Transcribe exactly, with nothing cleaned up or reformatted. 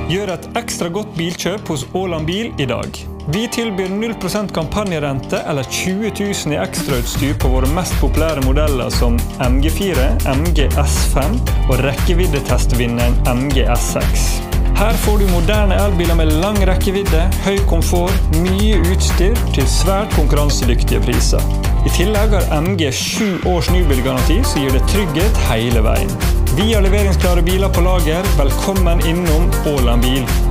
Gjør et ekstra godt bilkjøp hos Åland Bil i dag. Vi tilbyr null prosent kampanjerente eller tjue tusen i ekstrautstyr på våre mest populære modeller som M G fire, M G S fem og rekkeviddetestvinneren M G S seks. Her får du moderne elbiler med lang rekkevidde, høy komfort, mye utstyr til svært konkurransedyktige priser. I tillegg har M G sju års nybilgaranti som gir det trygghet hele veien. Vi har leveringsklare biler på lager. Velkommen innom Åland Bil.